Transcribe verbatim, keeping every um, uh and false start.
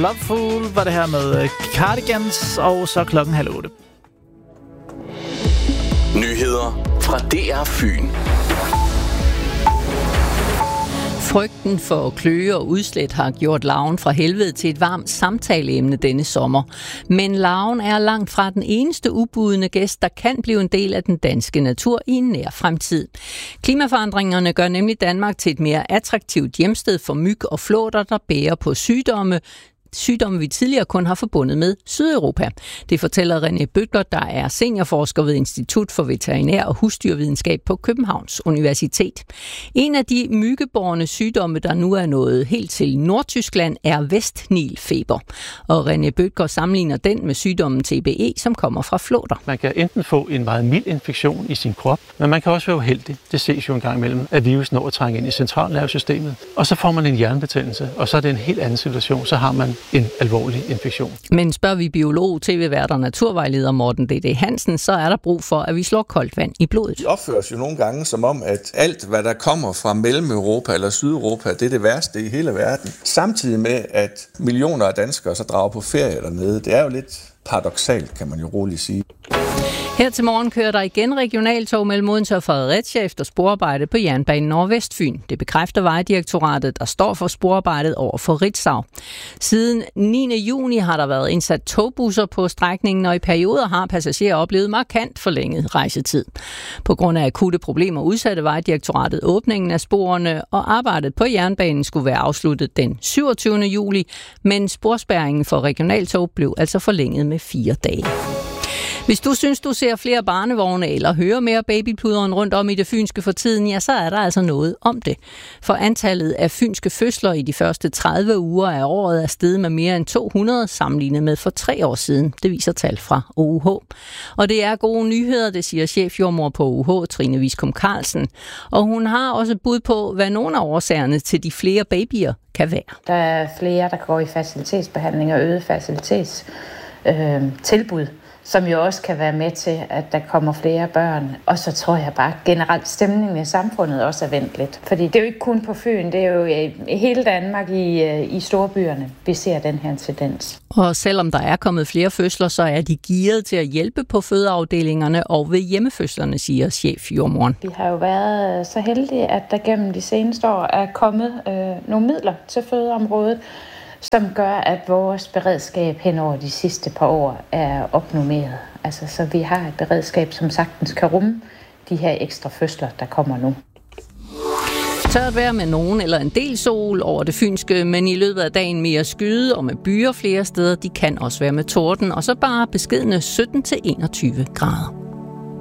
Loveful var det her med Cardigans, og så klokken halv otte. Nyheder fra D R Fyn. Frygten for kløe og udslæt har gjort larven fra helvede til et varmt samtaleemne denne sommer. Men larven er langt fra den eneste ubudne gæst, der kan blive en del af den danske natur i en nær fremtid. Klimaforandringerne gør nemlig Danmark til et mere attraktivt hjemsted for myg og flåter, der bærer på sygdomme, sygdomme vi tidligere kun har forbundet med Sydeuropa. Det fortæller René Bødker, der er seniorforsker ved Institut for Veterinær- og Husdyrvidenskab på Københavns Universitet. En af de myggebårne sygdomme, der nu er nået helt til Nordtyskland, er Vestnilfeber. Og René Bødker sammenligner den med sygdommen T B E, som kommer fra flåter. Man kan enten få en meget mild infektion i sin krop, men man kan også være uheldig. Det ses jo en gang imellem, at virusen når at trænge ind i centralnervesystemet. Og så får man en hjernebetændelse, og så er det en helt anden situation. Så har man en alvorlig infektion. Men spørger vi biolog, tv-vært og naturvejleder Morten D D Hansen, så er der brug for, at vi slår koldt vand i blodet. De opfører sig jo nogle gange som om, at alt, hvad der kommer fra Mellem-Europa eller Sydeuropa, det er det værste i hele verden. Samtidig med, at millioner af danskere så drager på ferie dernede. Det er jo lidt paradoksalt, kan man jo roligt sige. Her til morgen kører der igen regionaltog mellem Odense og Fredericia efter sporarbejde på jernbanen over Vestfyn. Det bekræfter Vejdirektoratet, der står for sporarbejdet over for Ritzau. Siden niende juni har der været indsat togbusser på strækningen, og i perioder har passagerer oplevet markant forlænget rejsetid. På grund af akutte problemer udsatte Vejdirektoratet åbningen af sporene, og arbejdet på jernbanen skulle være afsluttet den syvogtyvende juli, men sporspærringen for regionaltog blev altså forlænget med fire dage. Hvis du synes, du ser flere barnevogne eller hører mere babypluderen rundt om i det fynske for tiden, ja, så er der altså noget om det. For antallet af fynske fødsler i de første tredive uger af året er steget med mere end to hundrede sammenlignet med for tre år siden. Det viser tal fra O U H. Og det er gode nyheder, det siger chefjordmor på O U H, Trine Viskum Carlsen. Og hun har også bud på, hvad nogle af årsagerne til de flere babyer kan være. Der er flere, der går i facilitetsbehandling og øget facilitetstilbud. Øh, som jo også kan være med til, at der kommer flere børn. Og så tror jeg bare, generelt stemningen i samfundet også er vendt lidt. Fordi det er jo ikke kun på Fyn, det er jo i hele Danmark i, i storbyerne, vi ser den her tendens. Og selvom der er kommet flere fødsler, så er de gearet til at hjælpe på fødeafdelingerne og ved hjemmefødslerne, siger chefjordmoren. Vi har jo været så heldige, at der gennem de seneste år er kommet øh, nogle midler til fødeområdet, som gør, at vores beredskab hen over de sidste par år er opnormeret. Altså, så vi har et beredskab, som sagtens kan rumme de her ekstra fødsler, der kommer nu. Tørt vejr med nogen eller en del sol over det fynske, men i løbet af dagen mere skyde og med byer flere steder. De kan også være med torden, og så bare beskedne sytten til enogtyve grader.